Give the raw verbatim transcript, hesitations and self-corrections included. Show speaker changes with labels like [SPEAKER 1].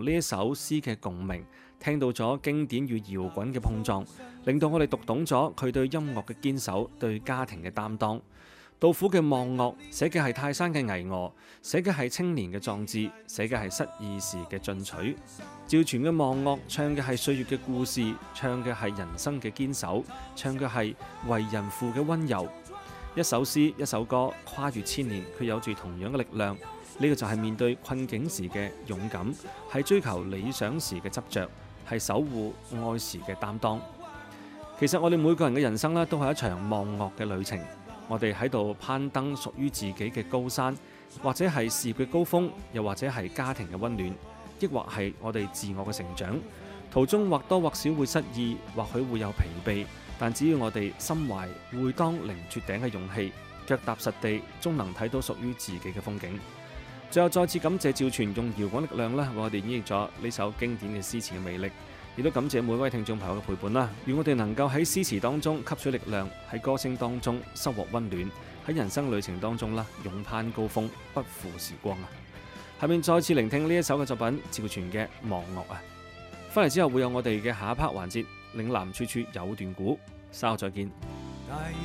[SPEAKER 1] 呢一首詩嘅共鳴，聽到咗經典與搖滾嘅碰撞，令到我哋讀懂咗佢對音樂嘅堅守，對家庭嘅擔當。杜甫嘅望嶽寫嘅係泰山嘅巍峨，寫嘅係青年嘅壯志，寫嘅係失意時嘅進取。趙傳嘅望嶽唱嘅係歲月嘅故事，唱嘅係人生嘅堅守，唱嘅係為人父嘅溫柔。一首詩一首歌跨越千年，佢有住同樣嘅力量。呢個就係面對困境時嘅勇敢，係追求理想時嘅執着，係守護愛時嘅擔當。其實我哋每個人嘅人生咧，都係一場望嶽嘅旅程。我哋喺度攀登屬於自己嘅高山，或者係事業嘅高峰，又或者係家庭嘅溫暖，抑或係我哋自我嘅成長。途中或多或少會失意，或許會有疲憊，但只要我哋心懷會當凌絕頂嘅勇氣，腳踏實地，終能睇到屬於自己嘅風景。最後再次感謝趙傳用搖滾力量咧，為我哋演繹咗呢首經典嘅詩詞嘅魅力。亦都感謝每位聽眾朋友嘅陪伴啦，願我哋能夠喺詩詞當中吸取力量，喺歌聲當中收穫溫暖，喺人生旅程當中啦勇攀高峰，不負時光啊！下面再次聆聽呢一首嘅作品，趙傳嘅《望嶽》啊！翻嚟之後會有我哋嘅下一 part 環節，嶺南處處有段古，稍後再見。